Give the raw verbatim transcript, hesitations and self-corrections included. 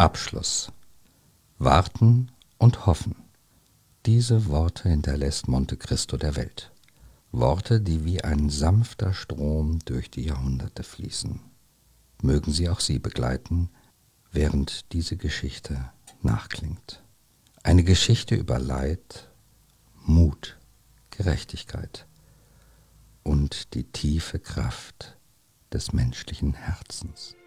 Abschluss. Warten und hoffen. Diese Worte hinterlässt Monte Cristo der Welt. Worte, die wie ein sanfter Strom durch die Jahrhunderte fließen. Mögen sie auch Sie begleiten, während diese Geschichte nachklingt. Eine Geschichte über Leid, Mut, Gerechtigkeit und die tiefe Kraft des menschlichen Herzens.